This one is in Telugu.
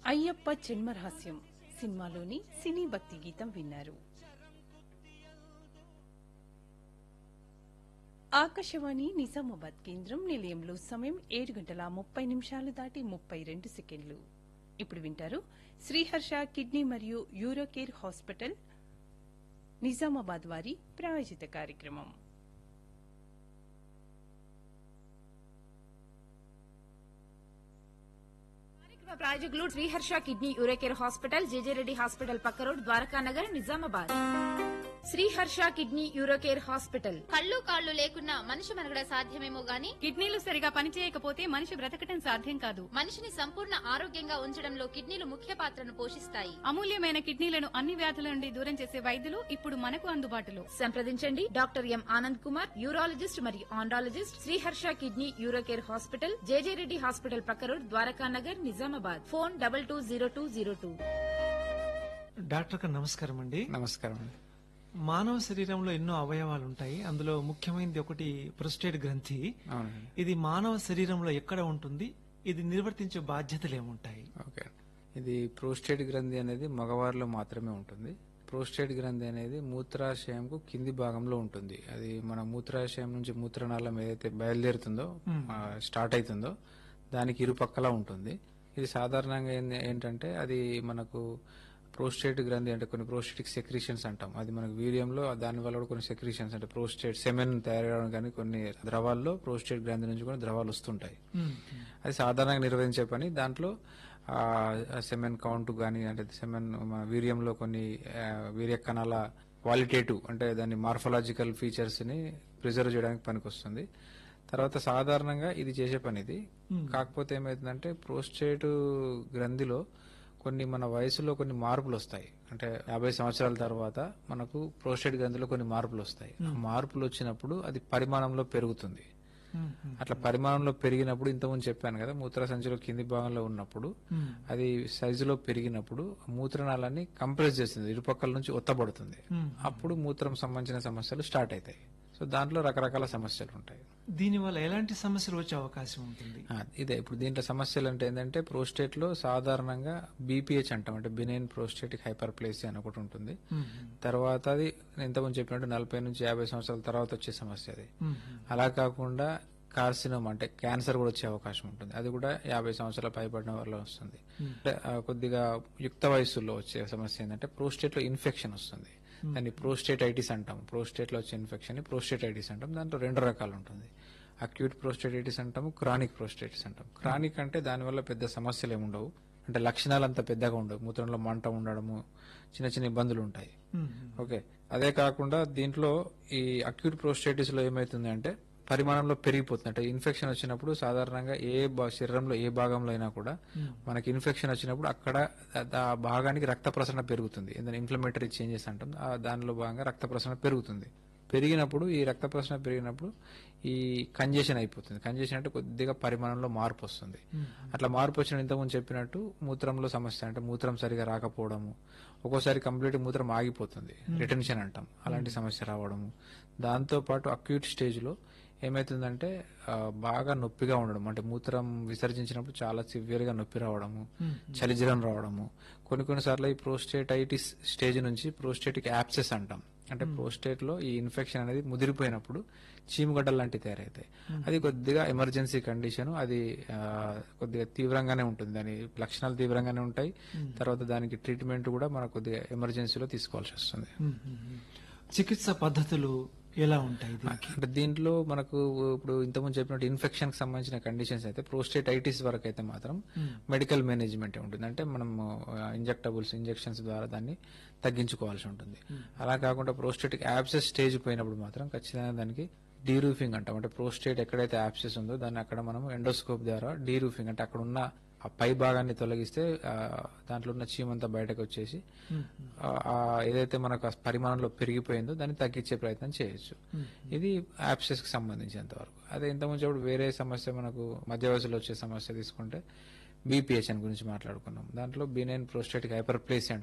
అయ్యప్ప జన్మరహస్యం సినిమాలోని సినీ భక్తి గీతం విన్నారు. ఆకాశవాణి నిజామాబాద్ కేంద్రం నిలయంలో సమయం 7:30 దాటి 32 సెకండ్లు. ఇప్పుడు వింటారు శ్రీహర్ష కిడ్నీ మరియు యూరోకేర్ హాస్పిటల్ నిజామాబాద్ వారి ప్రాయోజిత కార్యక్రమం. ప్రాయోజకులు శ్రీహర్ష కిడ్నీ యూరోకేర్ హాస్పిటల్, జేజే రెడ్డి హాస్పిటల్ పక్క road, Dwarakanagar, Nizamabad. Sriharsha kidney Eurocare hospital. కళ్ళు కాళ్లు లేకున్నా మనిషి మనుగడ సాధ్యమేమో గాని కిడ్నీలు సరిగా పనిచేయకపోతే మనిషి బ్రతకటం సాధ్యం కాదు. మనిషిని సంపూర్ణ ఆరోగ్యంగా ఉంచడంలో కిడ్నీలు ముఖ్య పాత్రను పోషిస్తాయి. అమూల్యమైన కిడ్నీలను అన్ని వ్యాధుల నుండి దూరం చేసే వైద్యులు ఇప్పుడు మనకు అందుబాటులో. సంప్రదించండి doctor M Anand Kumar, urologist మరియు andrologist, Sriharsha kidney Eurocare hospital, జేజే రెడ్డి హాస్పిటల్ పక్క road, Dwarakanagar, Nizamabad. Phone 220202. Doctor గారు నమస్కారం అండి. నమస్కారం అండి. మానవ శరీరంలో ఎన్నో అవయవాలు ఉంటాయి. అందులో ముఖ్యమైనది ఒకటి ప్రోస్టేట్ గ్రంథి. అవునండి. ఇది మానవ శరీరంలో ఎక్కడ ఉంటుంది? ఇది నిర్వర్తించే బాధ్యతలు ఏముంటాయి? ఓకే. ఇది ప్రోస్టేట్ గ్రంథి అనేది మగవారిలో మాత్రమే ఉంటుంది. ప్రోస్టేట్ గ్రంథి అనేది మూత్రాశయంకు కింది భాగంలో ఉంటుంది. అది మన మూత్రాశయం నుంచి మూత్రనాళం ఏదైతే బయలుదేరుతుందో, స్టార్ట్ అవుతుందో దానికి ఇరుపక్కలా ఉంటుంది. ఇది సాధారణంగా ఏంటంటే అది మనకు ప్రోస్టేట్ గ్రంథి అంటే కొన్ని ప్రోస్టేటిక్ సెక్రీషన్స్ అంటాం. అది మనకు వీర్యంలో దాని వల్ల కూడా కొన్ని సెక్రీషన్స్ అంటే ప్రోస్టేట్ సెమెన్ తయారవడం కానీ కొన్ని ద్రవాల్లో ప్రోస్టేట్ గ్రంథి నుంచి కూడా ద్రవాలు వస్తుంటాయి. అది సాధారణంగా నిర్వహించే పని. దాంట్లో సెమెన్ కౌంట్ కానీ అంటే సెమెన్ వీర్యంలో కొన్ని వీర్య కణాల క్వాలిటేటివ్ అంటే దాని మార్ఫలాజికల్ ఫీచర్స్ ని ప్రిజర్వ్ చేయడానికి పనికొస్తుంది. తర్వాత సాధారణంగా ఇది చేసే పని ఇది. కాకపోతే ఏమైతుందంటే ప్రోస్టేట్ గ్రంథిలో కొన్ని మన వయసులో కొన్ని మార్పులు వస్తాయి. అంటే 50 సంవత్సరాల తర్వాత మనకు ప్రోస్టేట్ గ్రంథిలో కొన్ని మార్పులు వస్తాయి. ఆ మార్పులు వచ్చినప్పుడు అది పరిమాణంలో పెరుగుతుంది. అట్లా పరిమాణంలో పెరిగినప్పుడు ఇంతకుముందు చెప్పాను కదా, మూత్రసంచిలో కింది భాగంలో ఉన్నప్పుడు అది సైజులో పెరిగినప్పుడు మూత్రనాళాన్ని కంప్రెస్ చేస్తుంది, ఇరుపక్కల నుంచి ఒత్తబడుతుంది. అప్పుడు మూత్రం సంబంధించిన సమస్యలు స్టార్ట్ అవుతాయి. సో దాంట్లో రకరకాల సమస్యలు ఉంటాయి. దీనివల్ల ఎలాంటి సమస్యలు వచ్చే అవకాశం ఉంటుంది? ఇదే ఇప్పుడు దీంట్లో సమస్యలు అంటే ఏంటంటే ప్రోస్టేట్ లో సాధారణంగా బీపీహెచ్ అంటాం, అంటే బినైన్ ప్రోస్టేటిక్ హైపర్ప్లేసియా అని ఒకటి ఉంటుంది. తర్వాత అది ఇంతకుముందు చెప్పినట్టు 40 నుంచి 50 సంవత్సరాల తర్వాత వచ్చే సమస్య అది. అలా కాకుండా కార్సినోమా అంటే క్యాన్సర్ కూడా వచ్చే అవకాశం ఉంటుంది. అది కూడా 50 సంవత్సరాల పైబడిన వల్ల వస్తుంది. కొద్దిగా యుక్త వయసులో వచ్చే సమస్య ఏంటంటే ప్రోస్టేట్ లో ఇన్ఫెక్షన్ వస్తుంది. దాన్ని ప్రోస్టేటైటిస్ అంటాం. ప్రోస్టేట్ లో వచ్చే ఇన్ఫెక్షన్ ని ప్రోస్టేటైటిస్ అంటాం. దాంట్లో 2 రకాలు ఉంటుంది. అక్యూట్ ప్రోస్టేటైటిస్ అంటాము, క్రానిక్ ప్రోస్టేటిస్ అంటాం. క్రానిక్ అంటే దానివల్ల పెద్ద సమస్యలు ఏమి ఉండవు, అంటే లక్షణాలు అంత పెద్దగా ఉండవు. మూత్రంలో మంట ఉండడము, చిన్న చిన్న ఇబ్బందులు ఉంటాయి. ఓకే. అదే కాకుండా దీంట్లో ఈ అక్యూట్ ప్రోస్టేటిస్ లో ఏమైతుంది అంటే పరిమాణంలో పెరిగిపోతుంది. అంటే ఇన్ఫెక్షన్ వచ్చినప్పుడు సాధారణంగా శరీరంలో ఏ భాగంలో అయినా కూడా మనకి ఇన్ఫెక్షన్ వచ్చినప్పుడు అక్కడ ఆ భాగానికి రక్త ప్రసరణ పెరుగుతుంది. ఏదైనా ఇన్ఫ్లమేటరీ చేంజెస్ అంటాం, దానిలో భాగంగా రక్త ప్రసరణ పెరుగుతుంది. పెరిగినప్పుడు ఈ రక్త ప్రసరణ పెరిగినప్పుడు ఈ కంజెషన్ అయిపోతుంది. కంజెషన్ అంటే కొద్దిగా పరిమాణంలో మార్పు వస్తుంది. అట్లా మార్పు వచ్చిన ఇంతకుముందు చెప్పినట్టు మూత్రంలో సమస్య అంటే మూత్రం సరిగా రాకపోవడము, ఒక్కోసారి కంప్లీట్ మూత్రం ఆగిపోతుంది, రిటెన్షన్ అంటాం, అలాంటి సమస్య రావడము. దాంతో పాటు అక్యూట్ స్టేజ్ లో ఏమైతుందంటే బాగా నొప్పిగా ఉండడం, అంటే మూత్రం విసర్జించినప్పుడు చాలా సివియర్ గా నొప్పి రావడము, చలిజ్వరం రావడము. కొన్నిసార్లు ఈ ప్రోస్టేటైటిస్ స్టేజ్ నుంచి ప్రోస్టేటిక్ యాప్సెస్ అంటాం, అంటే ప్రోస్టేట్ లో ఈ ఇన్ఫెక్షన్ అనేది ముదిరిపోయినప్పుడు చీమగడ్డలు లాంటివి తయారవుతాయి. అది కొద్దిగా ఎమర్జెన్సీ కండిషన్. అది కొద్దిగా తీవ్రంగానే ఉంటుంది, దాని లక్షణాలు తీవ్రంగానే ఉంటాయి. తర్వాత దానికి ట్రీట్మెంట్ కూడా మనకు కొద్దిగా ఎమర్జెన్సీలో తీసుకోవాల్సి వస్తుంది. చికిత్స పద్ధతులు ఎలా ఉంటాయి? అంటే దీంట్లో మనకు ఇప్పుడు ఇంతకుముందు చెప్పినట్టు ఇన్ఫెక్షన్ కి సంబంధించిన కండిషన్స్ అయితే ప్రోస్టేటైటిస్ వరకు అయితే మాత్రం మెడికల్ మేనేజ్మెంట్ ఉంటుంది. అంటే మనం ఇంజెక్షన్స్ ద్వారా దాన్ని తగ్గించుకోవాల్సి ఉంటుంది. అలా కాకుండా ప్రోస్టేటిక్ యాబ్సెస్ స్టేజ్ పోయినప్పుడు మాత్రం ఖచ్చితంగా దానికి డీరూఫింగ్ అంటాం. అంటే ప్రోస్టేట్ ఎక్కడైతే యాబ్సెస్ ఉందో దాన్ని అక్కడ మనం ఎండోస్కోప్ ద్వారా డీరూఫింగ్ అంటే అక్కడ ఉన్న ఆ పై భాగాన్ని తొలగిస్తే దాంట్లో ఉన్న చీమంతా బయటకు వచ్చేసి ఏదైతే మనకు పరిమాణంలో పెరిగిపోయిందో దాన్ని తగ్గించే ప్రయత్నం చేయొచ్చు. ఇది యాప్సెస్ కి సంబంధించినంత వరకు. అదే ఇంతకుముందు వేరే సమస్య మనకు మధ్య వయసులో వచ్చే సమస్య తీసుకుంటే బీపీహెచ్ గురించి మాట్లాడుకున్నాం. దాంట్లో బినైన్ ప్రోస్టేటిక్ హైపర్ప్లేసియా